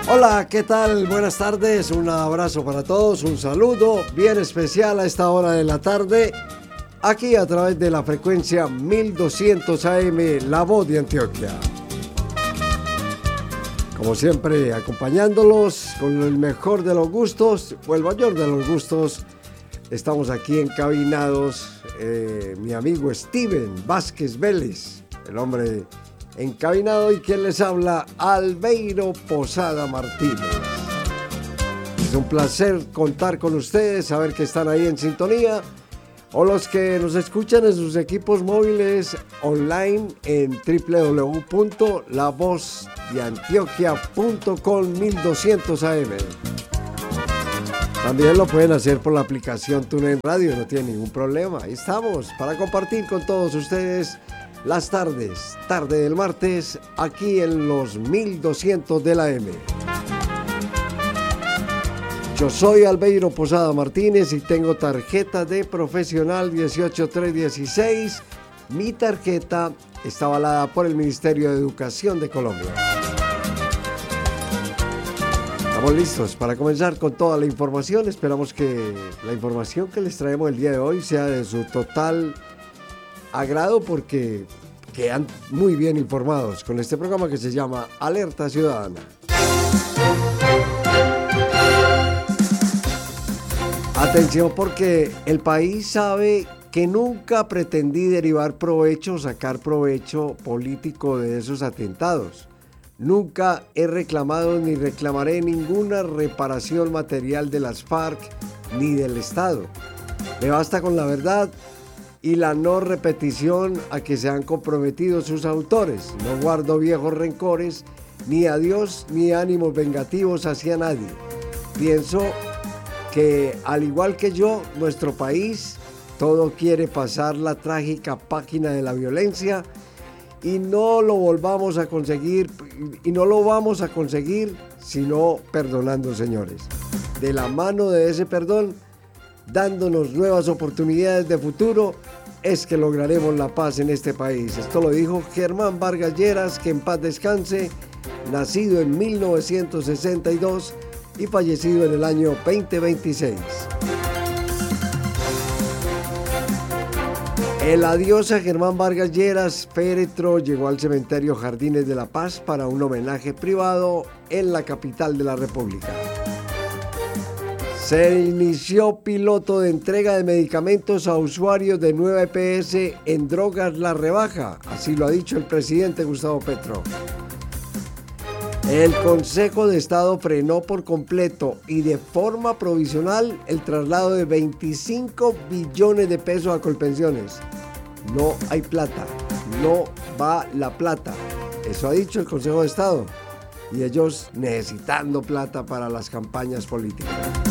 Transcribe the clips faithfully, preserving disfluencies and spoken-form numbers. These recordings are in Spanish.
Hola, ¿qué tal? Buenas tardes, un abrazo para todos, un saludo bien especial a esta hora de la tarde, aquí a través de la frecuencia mil doscientos A M, La Voz de Antioquia. Como siempre, acompañándolos con el mejor de los gustos, o el mayor de los gustos, estamos aquí encabinados, eh, mi amigo Steven Vázquez Vélez, el hombre encabinado, y quien les habla, Albeiro Posada Martínez. Es un placer contar con ustedes, saber que están ahí en sintonía, o los que nos escuchan en sus equipos móviles online en doble u doble u doble u punto la voz de antioquia punto com mil doscientos A M. También lo pueden hacer por la aplicación TuneIn Radio, no tiene ningún problema. Ahí estamos para compartir con todos ustedes las tardes, tarde del martes, aquí en los mil doscientos de la M. Yo soy Albeiro Posada Martínez y tengo tarjeta de profesional dieciocho tres dieciséis. Mi tarjeta está avalada por el Ministerio de Educación de Colombia. Estamos listos para comenzar con toda la información. Esperamos que la información que les traemos el día de hoy sea de su total agrado, porque quedan muy bien informados con este programa que se llama Alerta Ciudadana. Atención, porque el país sabe que nunca pretendí derivar provecho, sacar provecho político de esos atentados. Nunca he reclamado ni reclamaré ninguna reparación material de las FARC ni del Estado. Me basta con la verdad y la no repetición a que se han comprometido sus autores. No guardo viejos rencores, ni a Dios ni ánimos vengativos hacia nadie. Pienso que, al igual que yo, nuestro país todo quiere pasar la trágica página de la violencia, y no lo volvamos a conseguir, y no lo vamos a conseguir sino perdonando, señores. De la mano de ese perdón, dándonos nuevas oportunidades de futuro, es que lograremos la paz en este país. Esto lo dijo Germán Vargas Lleras, que en paz descanse, nacido en mil novecientos sesenta y dos y fallecido en el año veinte veintiséis. El adiós a Germán Vargas Lleras féretro llegó al cementerio Jardines de la Paz para un homenaje privado en la capital de la República. Se inició piloto de entrega de medicamentos a usuarios de nueva E P S en Drogas La Rebaja, así lo ha dicho el presidente Gustavo Petro. El Consejo de Estado frenó por completo y de forma provisional el traslado de veinticinco billones de pesos a Colpensiones. No hay plata, no va la plata. Eso ha dicho el Consejo de Estado, y ellos necesitando plata para las campañas políticas.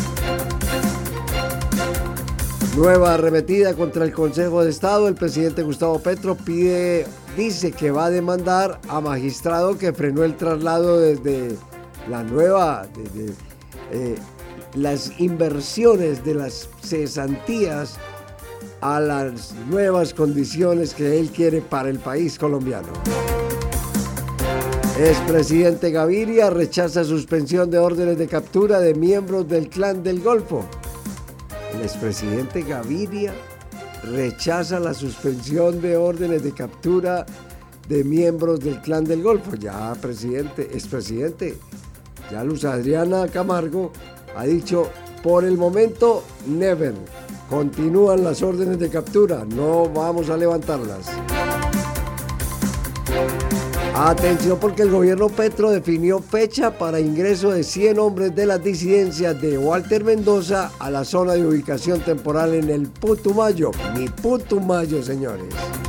Nueva arremetida contra el Consejo de Estado. El presidente Gustavo Petro pide, dice que va a demandar a magistrado que frenó el traslado desde la nueva, desde eh, las inversiones de las cesantías a las nuevas condiciones que él quiere para el país colombiano. Expresidente Gaviria rechaza suspensión de órdenes de captura de miembros del Clan del Golfo. El expresidente Gaviria rechaza la suspensión de órdenes de captura de miembros del Clan del Golfo. Ya, presidente, expresidente, ya Luz Adriana Camargo ha dicho, por el momento, never. Continúan las órdenes de captura, no vamos a levantarlas. Atención, porque el gobierno Petro definió fecha para ingreso de cien hombres de las disidencias de Walter Mendoza a la zona de ubicación temporal en el Putumayo. Mi Putumayo, señores.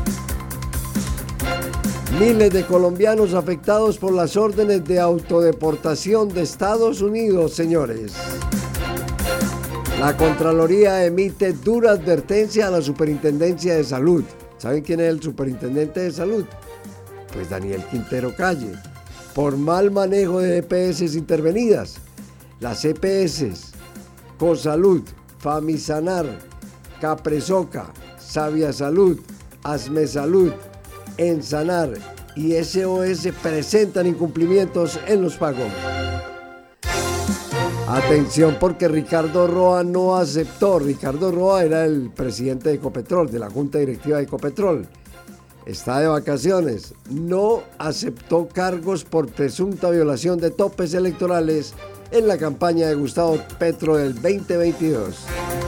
Miles de colombianos afectados por las órdenes de autodeportación de Estados Unidos, señores. La Contraloría emite dura advertencia a la Superintendencia de Salud. ¿Saben quién es el Superintendente de Salud? Pues Daniel Quintero Calle, por mal manejo de E P S intervenidas. Las E P S, Cosalud, Famisanar, Capresoca, Sabia Salud, Asme Salud, Ensanar y S O S presentan incumplimientos en los pagos. Atención porque Ricardo Roa no aceptó. Ricardo Roa era el presidente de Ecopetrol, de la Junta Directiva de Ecopetrol. Está de vacaciones. No aceptó cargos por presunta violación de topes electorales en la campaña de Gustavo Petro del veinte veintidós.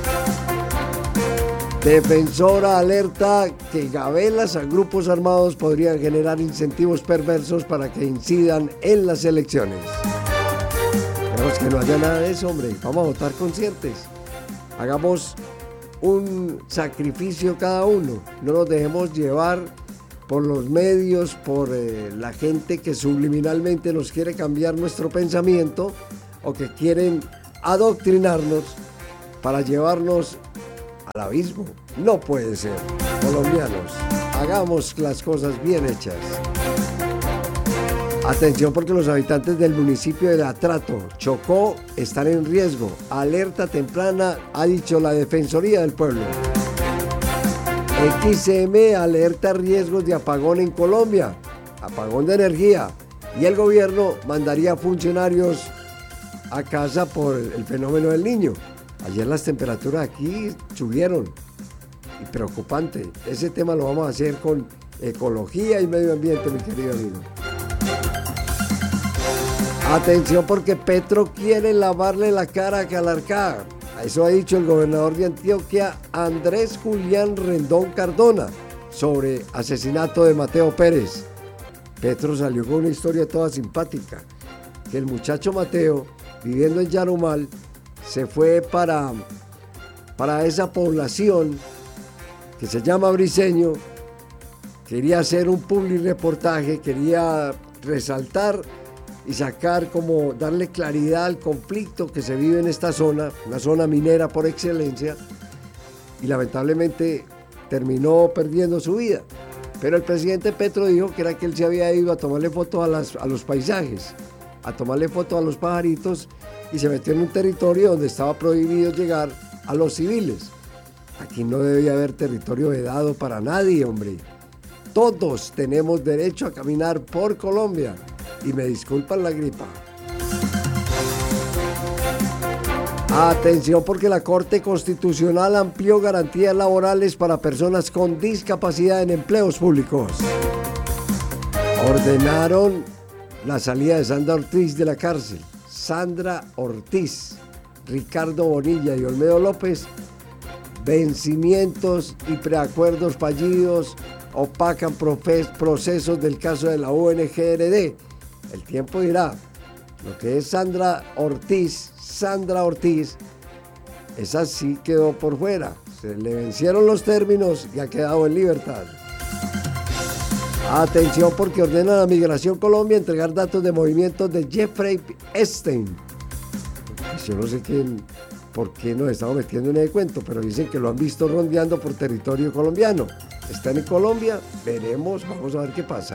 Defensora alerta que gabelas a grupos armados podrían generar incentivos perversos para que incidan en las elecciones. Esperemos que no haya nada de eso, hombre. Vamos a votar conscientes. Hagamos un sacrificio cada uno. No nos dejemos llevar por los medios, por eh, la gente que subliminalmente nos quiere cambiar nuestro pensamiento o que quieren adoctrinarnos para llevarnos al abismo. No puede ser. Colombianos, hagamos las cosas bien hechas. Atención porque los habitantes del municipio de Atrato, Chocó, están en riesgo. Alerta temprana, ha dicho la Defensoría del Pueblo. X M alerta riesgos de apagón en Colombia, apagón de energía, y el gobierno mandaría funcionarios a casa por el fenómeno del Niño. Ayer las temperaturas aquí subieron, y preocupante. Ese tema lo vamos a hacer con ecología y medio ambiente, mi querido amigo. Atención porque Petro quiere lavarle la cara a Calarcá. Eso ha dicho el gobernador de Antioquia, Andrés Julián Rendón Cardona, sobre asesinato de Mateo Pérez. Petro salió con una historia toda simpática, que el muchacho Mateo, viviendo en Yarumal, se fue para, para esa población que se llama Briceño, quería hacer un public reportaje, quería resaltar y sacar como darle claridad al conflicto que se vive en esta zona, una zona minera por excelencia, y lamentablemente terminó perdiendo su vida. Pero el presidente Petro dijo que era que él se había ido a tomarle fotos a, las, a los paisajes, a tomarle fotos a los pajaritos, y se metió en un territorio donde estaba prohibido llegar a los civiles. Aquí no debía haber territorio vedado para nadie, hombre. Todos tenemos derecho a caminar por Colombia. Y me disculpan la gripa. Atención porque la Corte Constitucional amplió garantías laborales para personas con discapacidad en empleos públicos. Ordenaron la salida de Sandra Ortiz de la cárcel. Sandra Ortiz, Ricardo Bonilla y Olmedo López. Vencimientos y preacuerdos fallidos opacan procesos del caso de la U N G R D. El tiempo dirá. Lo que es Sandra Ortiz, Sandra Ortiz, esa sí quedó por fuera. Se le vencieron los términos y ha quedado en libertad. Atención porque ordena la Migración Colombia entregar datos de movimientos de Jeffrey Epstein. Yo no sé quién, por qué nos estamos metiendo en ese cuento, pero dicen que lo han visto rondeando por territorio colombiano. Está en Colombia, veremos, vamos a ver qué pasa.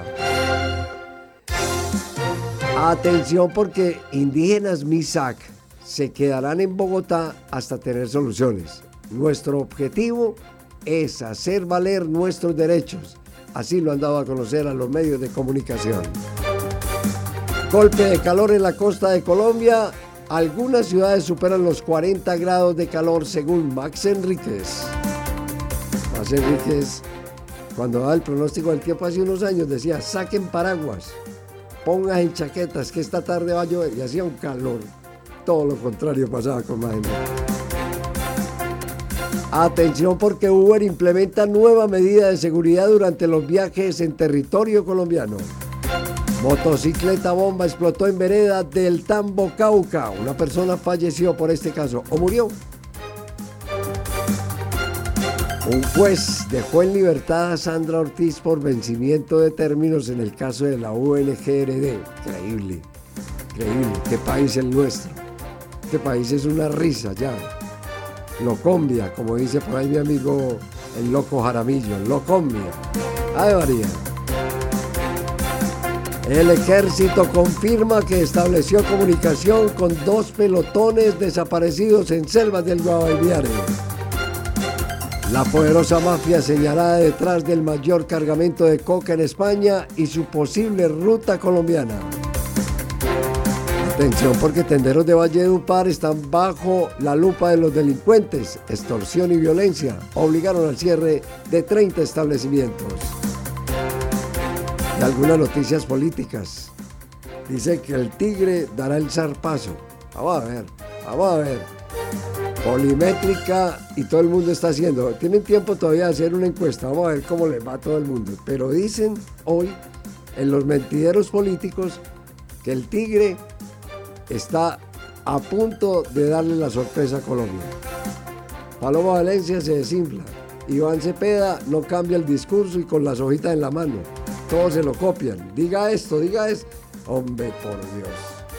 Atención porque indígenas MISAC se quedarán en Bogotá hasta tener soluciones. Nuestro objetivo es hacer valer nuestros derechos. Así lo han dado a conocer a los medios de comunicación. Golpe de calor en la costa de Colombia. Algunas ciudades superan los cuarenta grados de calor según Max Enríquez. Max Enríquez, cuando daba el pronóstico del tiempo hace unos años, decía, saquen paraguas, pongan en chaquetas que esta tarde va a llover, y hacía un calor. Todo lo contrario pasaba con Max Enríquez. Atención porque Uber implementa nueva medida de seguridad durante los viajes en territorio colombiano. Motocicleta bomba explotó en vereda del Tambo, Cauca. Una persona falleció por este caso o murió. Un juez dejó en libertad a Sandra Ortiz por vencimiento de términos en el caso de la U N G R D. Increíble, increíble. ¿Qué país es el nuestro? Este país es una risa ya. Locombia, como dice por ahí mi amigo el loco Jaramillo, Locombia. Ay, María. El ejército confirma que estableció comunicación con dos pelotones desaparecidos en selvas del Guaviare. La poderosa mafia señalada detrás del mayor cargamento de coca en España y su posible ruta colombiana. Atención, porque tenderos de Valledupar están bajo la lupa de los delincuentes. Extorsión y violencia obligaron al cierre de treinta establecimientos. Y algunas noticias políticas. Dice que el Tigre dará el zarpazo. Vamos a ver, vamos a ver. Polimétrica y todo el mundo está haciendo. Tienen tiempo todavía de hacer una encuesta. Vamos a ver cómo les va a todo el mundo. Pero dicen hoy en los mentideros políticos que el Tigre está a punto de darle la sorpresa a Colombia. Paloma Valencia se desinfla. Iván Cepeda no cambia el discurso y con las hojitas en la mano. Todos se lo copian. Diga esto, diga esto. Hombre, por Dios.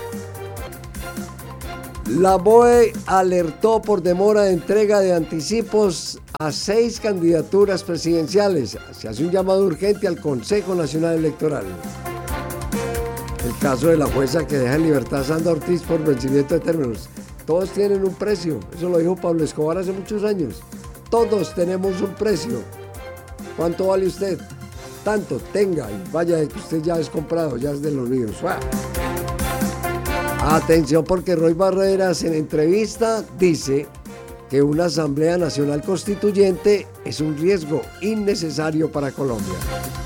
La B O E alertó por demora de entrega de anticipos a seis candidaturas presidenciales. Se hace un llamado urgente al Consejo Nacional Electoral. El caso de la jueza que deja en libertad a Sandra Ortiz por vencimiento de términos. Todos tienen un precio. Eso lo dijo Pablo Escobar hace muchos años. Todos tenemos un precio. ¿Cuánto vale usted? Tanto, tenga y vaya que usted ya es comprado, ya es de los míos. ¡Wow! Atención, porque Roy Barreras en entrevista dice que una Asamblea Nacional Constituyente es un riesgo innecesario para Colombia.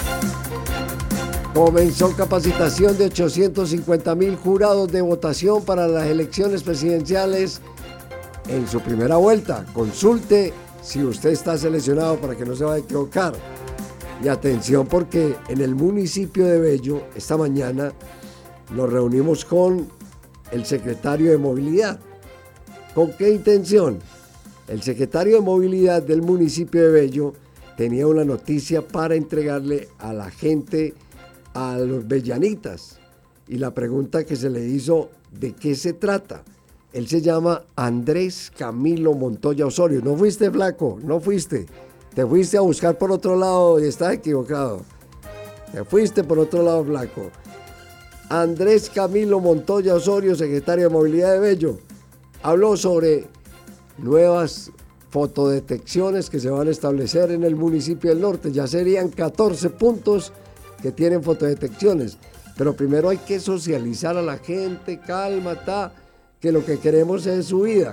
Comenzó capacitación de ochocientos cincuenta mil jurados de votación para las elecciones presidenciales en su primera vuelta. Consulte si usted está seleccionado para que no se vaya a equivocar. Y atención, porque en el municipio de Bello, esta mañana, nos reunimos con el secretario de Movilidad. ¿Con qué intención? El secretario de Movilidad del municipio de Bello tenía una noticia para entregarle a la gente, a los bellanitas. Y la pregunta que se le hizo, ¿de qué se trata? Él se llama Andrés Camilo Montoya Osorio. ¿No fuiste, flaco? No fuiste. Te fuiste a buscar por otro lado y estás equivocado. Te fuiste por otro lado, flaco. Andrés Camilo Montoya Osorio, secretario de Movilidad de Bello, habló sobre nuevas fotodetecciones que se van a establecer en el municipio del norte. Ya serían catorce puntos que tienen fotodetecciones. Pero primero hay que socializar a la gente, calma, ta, que lo que queremos es su vida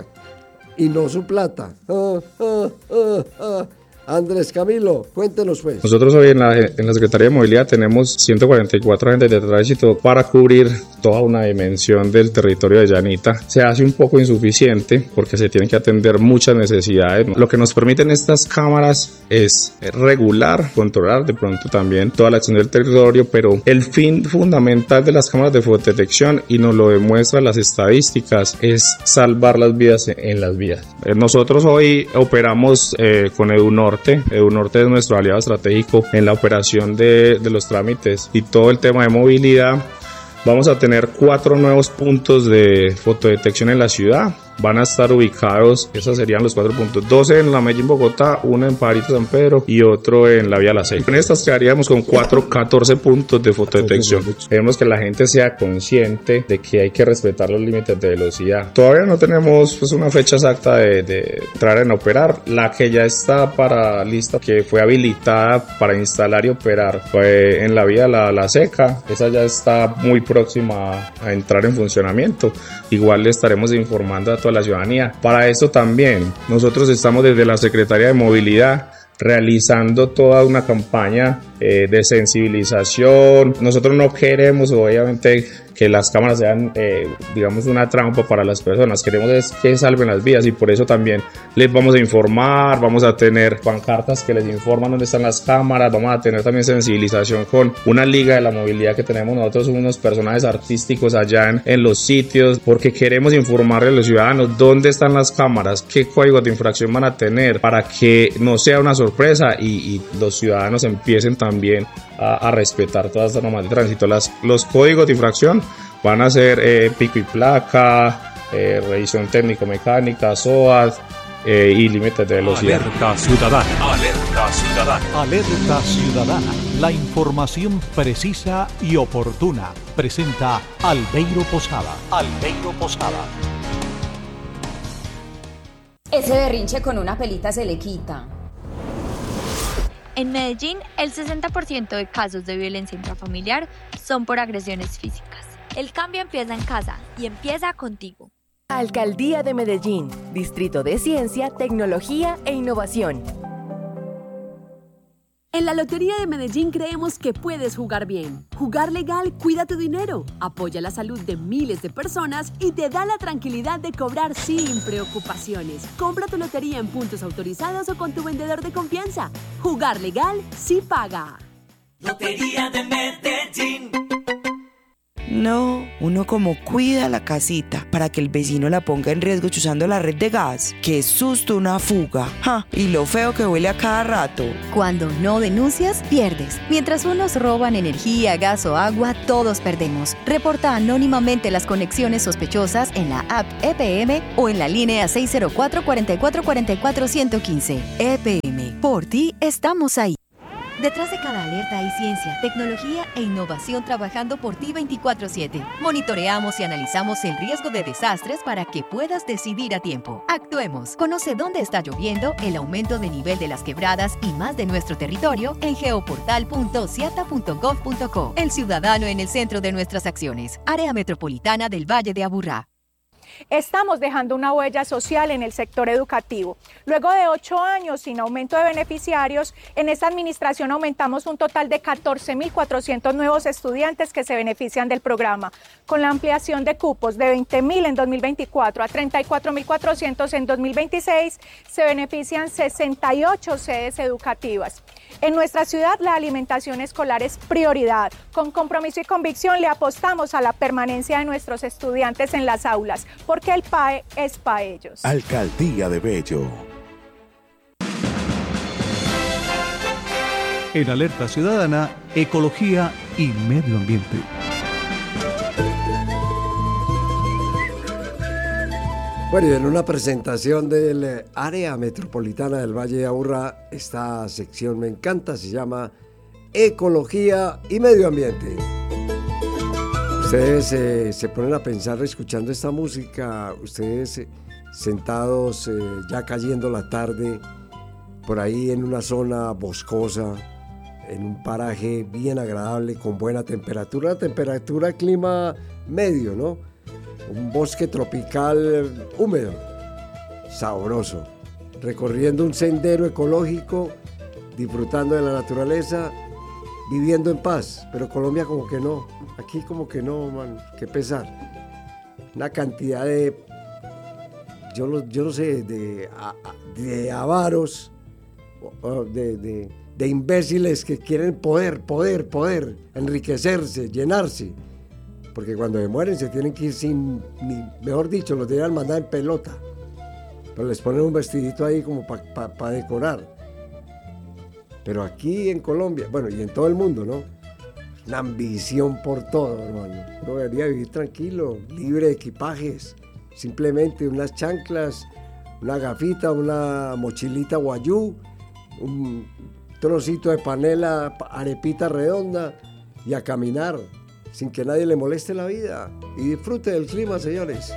y no su plata. Ah, ah, ah, ah. Andrés Camilo, cuéntenos pues. Nosotros hoy en la, en la Secretaría de Movilidad tenemos ciento cuarenta y cuatro agentes de tránsito para cubrir toda una dimensión del territorio de Llanita. Se hace un poco insuficiente porque se tienen que atender muchas necesidades. Lo que nos permiten estas cámaras es regular, controlar de pronto también toda la acción del territorio, pero el fin fundamental de las cámaras de fotodetección, y nos lo demuestran las estadísticas, es salvar las vidas en las vías. Nosotros hoy operamos eh, con EduNorte. EduNorte es nuestro aliado estratégico en la operación de, de los trámites y todo el tema de movilidad. Vamos a tener cuatro nuevos puntos de fotodetección en la ciudad. Van a estar ubicados, esos serían los cuatro puntos, doce en la Medellín Bogotá, uno en Pajarito San Pedro y otro en la Vía La Seis. En estas quedaríamos con cuatro, catorce puntos de fotodetección. Queremos que la gente sea consciente de que hay que respetar los límites de velocidad. Todavía no tenemos pues una fecha exacta de, de entrar en operar. La que ya está para lista, que fue habilitada para instalar y operar, fue en la Vía La, la Seca. Esa ya está muy próxima a entrar en funcionamiento. Igual le estaremos informando a toda la ciudadanía. Para esto también nosotros estamos desde la Secretaría de Movilidad realizando toda una campaña eh, de sensibilización. Nosotros no queremos obviamente que las cámaras sean eh, digamos una trampa para las personas, queremos es que salven las vidas y por eso también les vamos a informar, vamos a tener pancartas que les informan dónde están las cámaras, vamos a tener también sensibilización con una liga de la movilidad que tenemos nosotros, unos personajes artísticos allá en, en los sitios, porque queremos informarle a los ciudadanos dónde están las cámaras, qué códigos de infracción van a tener, para que no sea una sorpresa y, y los ciudadanos empiecen también a, a respetar todas estas normas de tránsito. Las, los códigos de infracción van a ser eh, pico y placa, eh, revisión técnico-mecánica, S O A D eh, y límites de velocidad. Alerta Ciudadana. Alerta Ciudadana. Alerta Ciudadana. La información precisa y oportuna. Presenta Albeiro Posada. Albeiro Posada. Ese berrinche con una pelita se le quita. En Medellín, el sesenta por ciento de casos de violencia intrafamiliar son por agresiones físicas. El cambio empieza en casa y empieza contigo. Alcaldía de Medellín, Distrito de Ciencia, Tecnología e Innovación. En la Lotería de Medellín creemos que puedes jugar bien. Jugar legal cuida tu dinero, apoya la salud de miles de personas y te da la tranquilidad de cobrar sin preocupaciones. Compra tu lotería en puntos autorizados o con tu vendedor de confianza. Jugar legal sí paga. Lotería de Medellín. No, uno como cuida la casita para que el vecino la ponga en riesgo chuzando la red de gas. ¡Qué susto una fuga! ¡Ja! Y lo feo que huele a cada rato. Cuando no denuncias, pierdes. Mientras unos roban energía, gas o agua, todos perdemos. Reporta anónimamente las conexiones sospechosas en la app E P M o en la línea seis cero cuatro, cuatro cuatro cuatro cuatro, uno uno cinco. E P M. Por ti estamos ahí. Detrás de cada alerta hay ciencia, tecnología e innovación trabajando por ti veinticuatro siete. Monitoreamos y analizamos el riesgo de desastres para que puedas decidir a tiempo. Actuemos. Conoce dónde está lloviendo, el aumento de nivel de las quebradas y más de nuestro territorio en geoportal punto ciata punto gov punto co. El ciudadano en el centro de nuestras acciones. Área Metropolitana del Valle de Aburrá. Estamos dejando una huella social en el sector educativo. Luego de ocho años sin aumento de beneficiarios, en esta administración aumentamos un total de catorce mil cuatrocientos nuevos estudiantes que se benefician del programa. Con la ampliación de cupos de veinte mil en dos mil veinticuatro a treinta y cuatro mil cuatrocientos en dos mil veintiséis, se benefician sesenta y ocho sedes educativas. En nuestra ciudad, la alimentación escolar es prioridad. Con compromiso y convicción le apostamos a la permanencia de nuestros estudiantes en las aulas, porque el P A E es para ellos. Alcaldía de Bello. En Alerta Ciudadana, Ecología y Medio Ambiente. Bueno, y en una presentación del Área Metropolitana del Valle de Aburrá, esta sección me encanta, se llama Ecología y Medio Ambiente. Ustedes eh, se ponen a pensar escuchando esta música, ustedes eh, sentados eh, ya cayendo la tarde, por ahí en una zona boscosa, en un paraje bien agradable, con buena temperatura, temperatura, clima medio, ¿no? Un bosque tropical húmedo, sabroso, recorriendo un sendero ecológico, disfrutando de la naturaleza, viviendo en paz. Pero Colombia como que no, aquí como que no, man, qué pesar. Una cantidad de, yo, lo, yo no sé, de, de avaros, de, de, de imbéciles que quieren poder, poder, poder, enriquecerse, llenarse. Porque cuando se mueren se tienen que ir sin, ni, mejor dicho, los deberían mandar en pelota. Pero les ponen un vestidito ahí como para pa, pa decorar. Pero aquí en Colombia, bueno, y en todo el mundo, ¿no? Una ambición por todo, hermano. No debería vivir tranquilo, libre de equipajes. Simplemente unas chanclas, una gafita, una mochilita guayú, un trocito de panela, arepita redonda y a caminar, sin que nadie le moleste la vida. Y disfrute del clima, señores.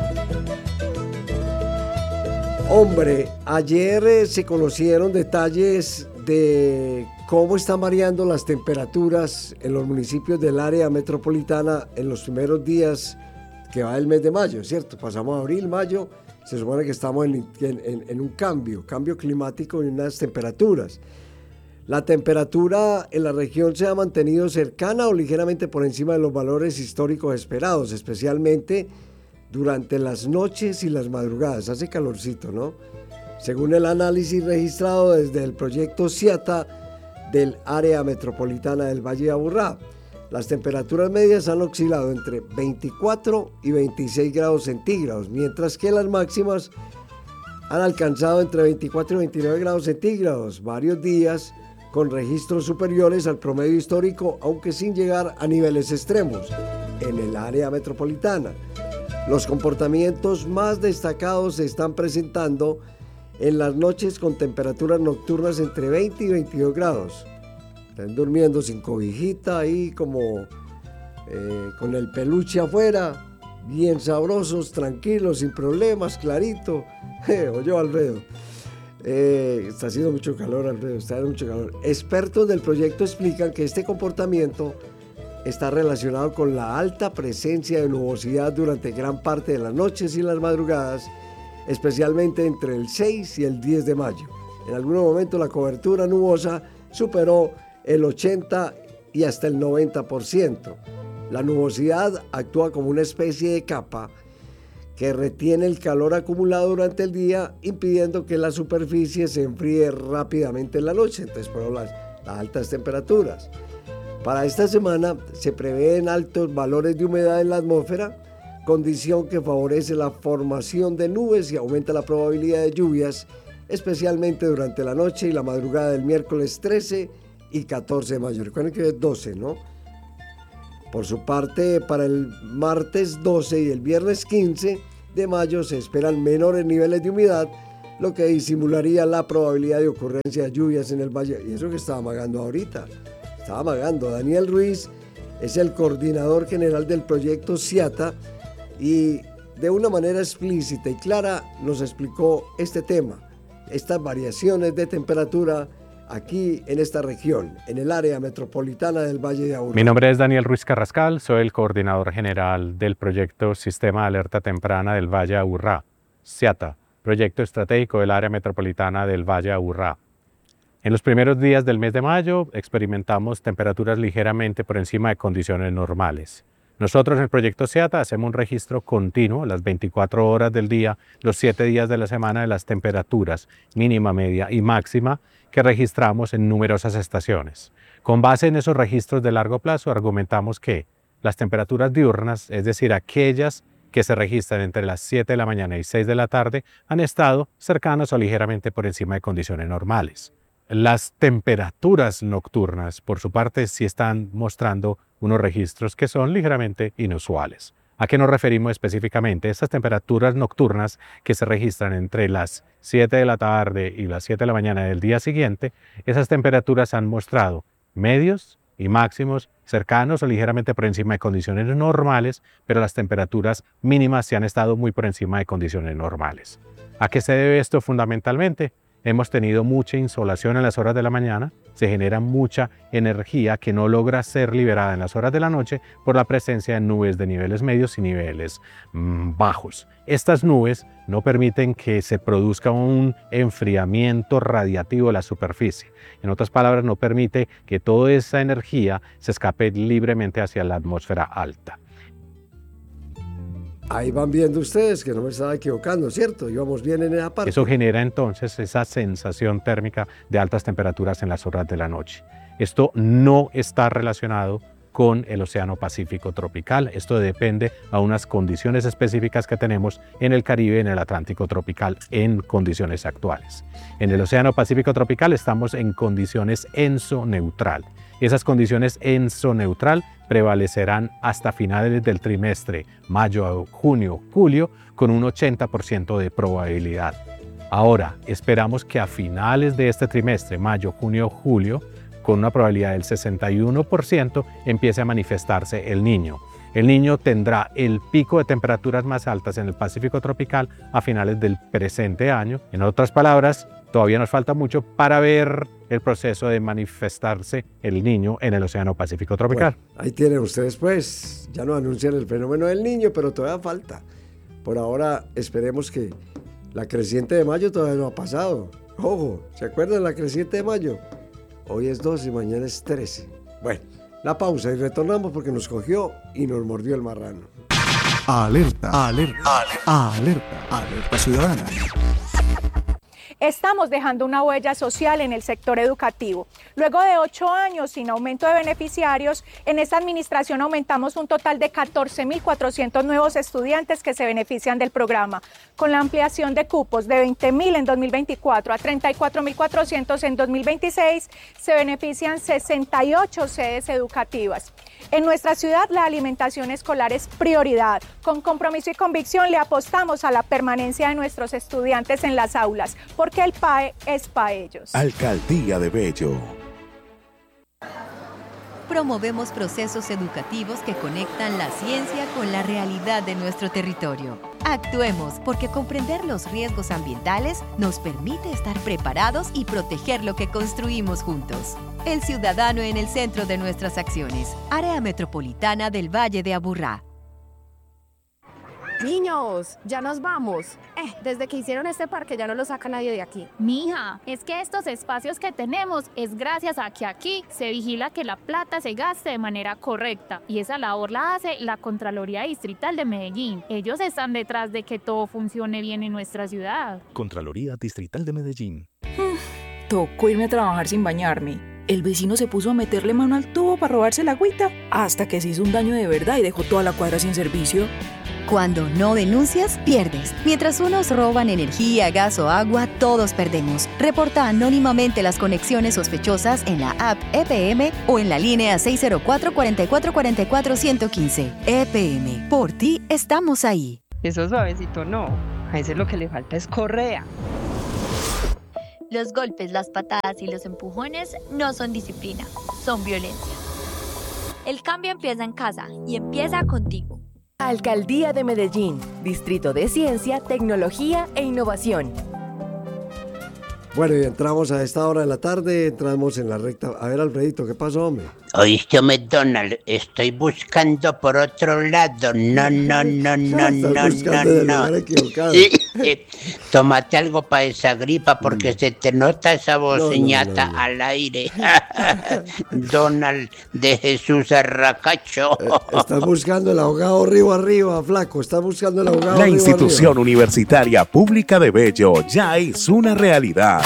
Hombre, ayer eh, se conocieron detalles de cómo están variando las temperaturas en los municipios del área metropolitana en los primeros días que va el mes de mayo, ¿cierto? Pasamos a abril, mayo, se supone que estamos en, en, en un cambio, cambio climático en unas temperaturas. La temperatura en la región se ha mantenido cercana o ligeramente por encima de los valores históricos esperados, especialmente durante las noches y las madrugadas. Hace calorcito, ¿no? Según el análisis registrado desde el proyecto CIATA del área metropolitana del Valle de Aburrá, las temperaturas medias han oscilado entre veinticuatro y veintiséis grados centígrados, mientras que las máximas han alcanzado entre veinticuatro y veintinueve grados centígrados, varios días con registros superiores al promedio histórico, aunque sin llegar a niveles extremos en el área metropolitana. Los comportamientos más destacados se están presentando en las noches con temperaturas nocturnas entre veinte y veintidós grados. Están durmiendo sin cobijita ahí como eh, con el peluche afuera, bien sabrosos, tranquilos, sin problemas, clarito. Eh, oye, Alfredo. Eh, está haciendo mucho calor, Alfredo, está haciendo mucho calor. Expertos del proyecto explican que este comportamiento está relacionado con la alta presencia de nubosidad durante gran parte de las noches y las madrugadas, especialmente entre el seis y el diez de mayo. En algunos momentos la cobertura nubosa superó el ochenta y hasta el noventa por ciento. La nubosidad actúa como una especie de capa que retiene el calor acumulado durante el día, impidiendo que la superficie se enfríe rápidamente en la noche, entonces por las, las altas temperaturas. Para esta semana se prevén altos valores de humedad en la atmósfera, condición que favorece la formación de nubes y aumenta la probabilidad de lluvias, especialmente durante la noche y la madrugada del miércoles trece y catorce de mayo. Recuerden que es doce, ¿no? Por su parte, para el martes doce y el viernes quince de mayo se esperan menores niveles de humedad, lo que disimularía la probabilidad de ocurrencia de lluvias en el valle. Y eso que estaba amagando ahorita, estaba amagando. Daniel Ruiz es el coordinador general del proyecto CIATA y de una manera explícita y clara nos explicó este tema, estas variaciones de temperatura aquí en esta región, en el área metropolitana del Valle de Aburrá. Mi nombre es Daniel Ruiz Carrascal, soy el coordinador general del proyecto Sistema de Alerta Temprana del Valle de Aburrá, CIATA, proyecto estratégico del área metropolitana del Valle de Aburrá. En los primeros días del mes de mayo experimentamos temperaturas ligeramente por encima de condiciones normales. Nosotros en el proyecto CIATA hacemos un registro continuo, las veinticuatro horas del día, los siete días de la semana, de las temperaturas mínima, media y máxima que registramos en numerosas estaciones. Con base en esos registros de largo plazo argumentamos que las temperaturas diurnas, es decir, aquellas que se registran entre las siete de la mañana y seis de la tarde, han estado cercanas o ligeramente por encima de condiciones normales. Las temperaturas nocturnas, por su parte, sí están mostrando unos registros que son ligeramente inusuales. ¿A qué nos referimos específicamente? Estas temperaturas nocturnas que se registran entre las siete de la tarde y las siete de la mañana del día siguiente, esas temperaturas han mostrado medios y máximos cercanos o ligeramente por encima de condiciones normales, pero las temperaturas mínimas sí han estado muy por encima de condiciones normales. ¿A qué se debe esto fundamentalmente? Hemos tenido mucha insolación en las horas de la mañana, se genera mucha energía que no logra ser liberada en las horas de la noche por la presencia de nubes de niveles medios y niveles mmm, bajos. Estas nubes no permiten que se produzca un enfriamiento radiativo de la superficie. En otras palabras, no permite que toda esa energía se escape libremente hacia la atmósfera alta. Ahí van viendo ustedes que no me estaba equivocando, ¿cierto? Íbamos bien en esa parte. Eso genera entonces esa sensación térmica de altas temperaturas en las horas de la noche. Esto no está relacionado con el Océano Pacífico tropical. Esto depende a unas condiciones específicas que tenemos en el Caribe y en el Atlántico tropical en condiciones actuales. En el Océano Pacífico tropical estamos en condiciones enso-neutral. Esas condiciones enso-neutral prevalecerán hasta finales del trimestre, mayo, junio, julio, con un ochenta por ciento de probabilidad. Ahora, esperamos que a finales de este trimestre, mayo, junio, julio, con una probabilidad del sesenta y uno por ciento, empiece a manifestarse el Niño. El Niño tendrá el pico de temperaturas más altas en el Pacífico tropical a finales del presente año. En otras palabras, todavía nos falta mucho para ver el proceso de manifestarse el Niño en el Océano Pacífico tropical. Bueno, ahí tienen ustedes pues, ya nos anuncian el fenómeno del Niño, pero todavía falta. Por ahora esperemos que la creciente de mayo todavía no ha pasado. Ojo, ¿se acuerdan la creciente de mayo? Hoy es doce y mañana es trece. Bueno, la pausa y retornamos porque nos cogió y nos mordió el marrano. Alerta, alerta, alerta, alerta, alerta ciudadana. Estamos dejando una huella social en el sector educativo. Luego de ocho años sin aumento de beneficiarios, en esta administración aumentamos un total de catorce mil cuatrocientos nuevos estudiantes que se benefician del programa. Con la ampliación de cupos de veinte mil en dos mil veinticuatro a treinta y cuatro mil cuatrocientos en dos mil veintiséis, se benefician sesenta y ocho sedes educativas. En nuestra ciudad, la alimentación escolar es prioridad. Con compromiso y convicción le apostamos a la permanencia de nuestros estudiantes en las aulas, porque el P A E es para ellos. Alcaldía de Bello. Promovemos procesos educativos que conectan la ciencia con la realidad de nuestro territorio. Actuemos, porque comprender los riesgos ambientales nos permite estar preparados y proteger lo que construimos juntos. El ciudadano en el centro de nuestras acciones. Área Metropolitana del Valle de Aburrá. Niños, ya nos vamos. Eh, desde que hicieron este parque ya no lo saca nadie de aquí. Mija, es que estos espacios que tenemos es gracias a que aquí se vigila que la plata se gaste de manera correcta. Y esa labor la hace la Contraloría Distrital de Medellín. Ellos están detrás de que todo funcione bien en nuestra ciudad. Contraloría Distrital de Medellín. Tocó irme a trabajar sin bañarme. El vecino se puso a meterle mano al tubo para robarse la agüita, hasta que se hizo un daño de verdad y dejó toda la cuadra sin servicio. Cuando no denuncias, pierdes. Mientras unos roban energía, gas o agua, todos perdemos. Reporta anónimamente las conexiones sospechosas en la app E P M o en la línea seis cero cuatro, cuatro cuatro cuatro cuatro, uno uno cinco. E P M, por ti estamos ahí. Eso suavecito no, a ese lo que le falta es correa. Los golpes, las patadas y los empujones no son disciplina, son violencia. El cambio empieza en casa y empieza contigo. Alcaldía de Medellín, Distrito de Ciencia, Tecnología e Innovación. Bueno, y entramos a esta hora de la tarde, entramos en la recta. A ver, Alfredito, ¿qué pasó, hombre? Oíste, Donald, estoy buscando por otro lado. No, no, no, no, no, no, no. Tómate algo para esa gripa porque mm. se te nota esa voceñata no, no, no, no. al aire. Donald de Jesús Arracacho. Eh, estás buscando el ahogado río arriba, flaco. Estás buscando el ahogado La río institución arriba. Universitaria pública de Bello ya es una realidad.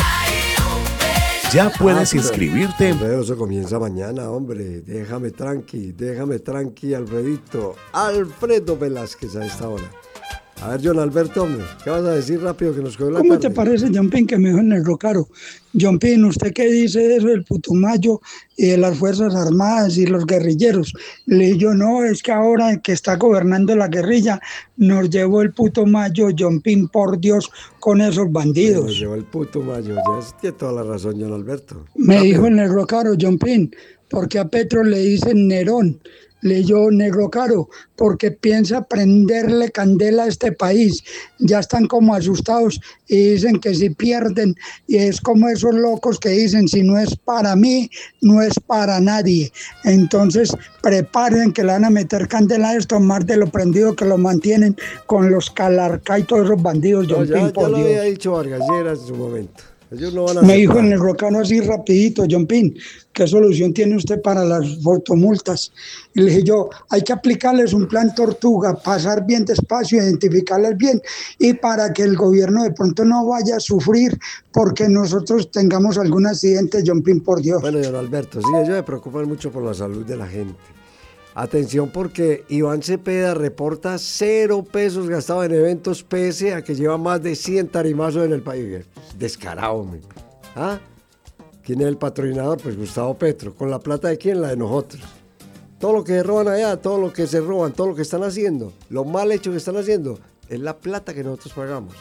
Ya puedes ah, inscribirte en... Hombre, eso comienza mañana, hombre. Déjame tranqui, déjame tranqui, Alfredito. Alfredo Velázquez a esta hora. A ver, John Alberto, hombre, ¿qué vas a decir rápido que nos cogió la ¿Cómo tarde? te parece, John Pin, que me dijo en el Rocaro? John Pin, ¿usted qué dice de eso del Putumayo y de las Fuerzas Armadas y los guerrilleros? Le dije yo, no, es que ahora que está gobernando la guerrilla, nos llevó el Putumayo, John Pin, por Dios, con esos bandidos. Nos llevó el Putumayo, ya tiene toda la razón, John Alberto. Me rápido. Dijo en el Rocaro, John Pin, porque a Petro le dicen Nerón. Leyó Negro Caro, porque piensa prenderle candela a este país. Ya están como asustados y dicen que si pierden, y es como esos locos que dicen, si no es para mí, no es para nadie. Entonces, preparen que le van a meter candela a esto, más de lo prendido que lo mantienen con los Calarcá y todos esos bandidos. No, John ya, Pin, ya por lo Dios. había dicho Vargas Lleras en su momento. Ellos no van a Me aceptar. dijo en el Rocano así rapidito, John Pin, ¿qué solución tiene usted para las fotomultas? Y le dije yo, hay que aplicarles un plan tortuga, pasar bien despacio, identificarlas bien, y para que el gobierno de pronto no vaya a sufrir porque nosotros tengamos algún accidente, John Pin, por Dios. Bueno, don Alberto, sí, ellos me preocupan mucho por la salud de la gente. Atención, porque Iván Cepeda reporta cero pesos gastados en eventos pese a que lleva más de cien tarimazos en el país. Descarado, hombre. ¿Ah? ¿Quién es el patrocinador? Pues Gustavo Petro. ¿Con la plata de quién? La de nosotros. Todo lo que se roban allá, todo lo que se roban, todo lo que están haciendo, lo mal hecho que están haciendo, es la plata que nosotros pagamos.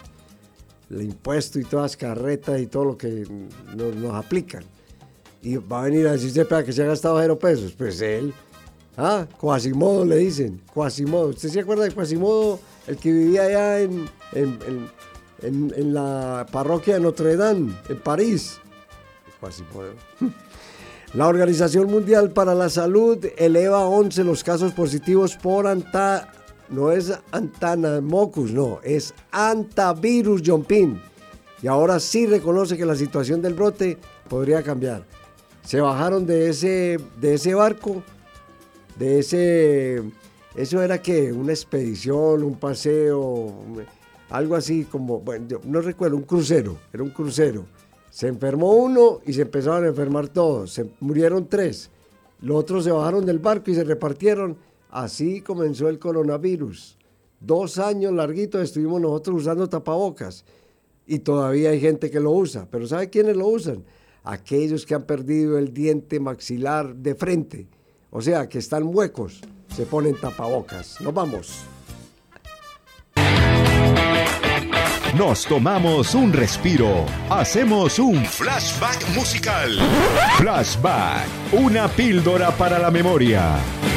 El impuesto y todas las carretas y todo lo que nos, nos aplican. Y va a venir a decir Cepeda que se ha gastado cero pesos. Pues él... Ah, Quasimodo le dicen, Quasimodo. ¿Usted se acuerda de Quasimodo, el que vivía allá en, en, en, en, en la parroquia de Notre Dame, en París? Quasimodo. La Organización Mundial para la Salud eleva a once los casos positivos por anta, no es Antanamocus, no, es antavirus John Pin. Y ahora sí reconoce que la situación del brote podría cambiar. Se bajaron de ese, de ese barco. De ese, eso era que una expedición, un paseo, algo así como, bueno, yo no recuerdo, un crucero, era un crucero. Se enfermó uno y se empezaron a enfermar todos, se murieron tres. Los otros se bajaron del barco y se repartieron. Así comenzó el coronavirus. Dos años larguitos estuvimos nosotros usando tapabocas y todavía hay gente que lo usa. Pero ¿sabe quiénes lo usan? Aquellos que han perdido el diente maxilar de frente. O sea, que están huecos, se ponen tapabocas. Nos vamos. Nos tomamos un respiro. Hacemos un flashback musical. Flashback, una píldora para la memoria.